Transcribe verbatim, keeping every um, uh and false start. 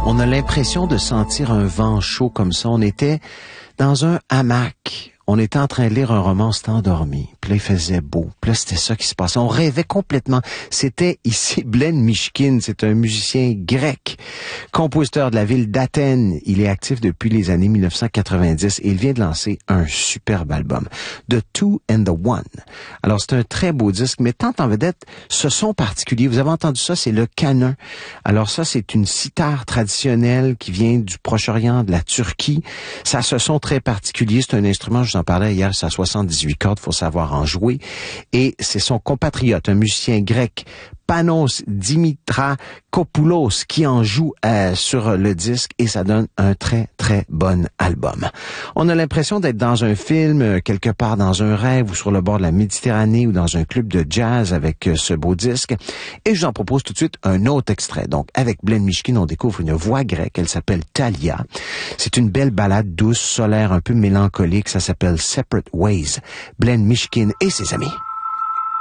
On a l'impression de sentir un vent chaud comme ça. On était dans un hamac. On était en train de lire un roman, on s'était endormi. Puis là, il faisait beau. Puis là, c'était ça qui se passait. On rêvait complètement. C'était ici Blen Mishkin. C'est un musicien grec, compositeur de la ville d'Athènes. Il est actif depuis les années mille neuf cent quatre-vingt-dix et il vient de lancer un superbe album, The Two and the One. Alors, c'est un très beau disque, mais tant en vedette ce son particulier. Vous avez entendu ça, c'est le canon. Alors ça, c'est une cithare traditionnelle qui vient du Proche-Orient, de la Turquie. Ça a ce son très particulier. C'est un instrument, je vous en parlais hier, c'est à soixante-dix-huit cordes, faut savoir en jouer. Et c'est son compatriote, un musicien grec, Panos Dimitrakopoulos, qui en joue euh, sur le disque et ça donne un très, très bon album. On a l'impression d'être dans un film, euh, quelque part dans un rêve ou sur le bord de la Méditerranée ou dans un club de jazz avec euh, ce beau disque. Et je vous en propose tout de suite un autre extrait. Donc, avec Blen Mishkin, on découvre une voix grecque. Elle s'appelle Thalia. C'est une belle ballade douce, solaire, un peu mélancolique. Ça s'appelle Separate Ways. Blen Mishkin et ses amis.